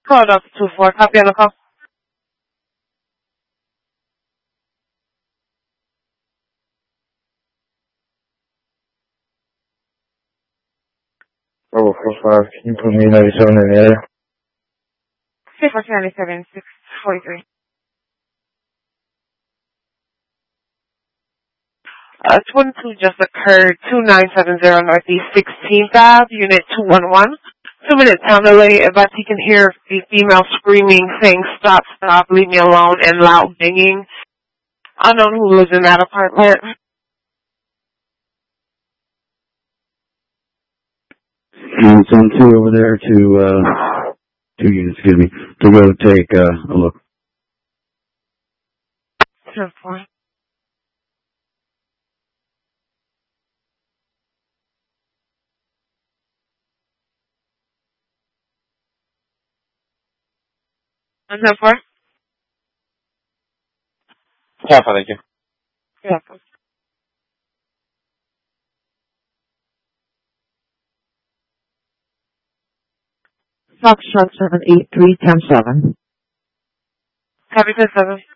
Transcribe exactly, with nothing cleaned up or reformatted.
Call up two four. Copy on the call. Oh, four five. Can you put me ninety-seven in the area? Three four ninety-seven six forty-three. Uh, twenty-two just occurred. Two nine seven zero Northeast sixteenth Ave, Unit two one one. Two minute time delay. But you can hear the female screaming, saying, "Stop, stop, leave me alone," and loud banging. Unknown who lives in that apartment. And send two over there to, uh, two units, excuse me, to go take uh, a look. ten four. ten four. Yeah, thank you. Yeah. Foxtrot seven eight three ten seven. Copy ten seven.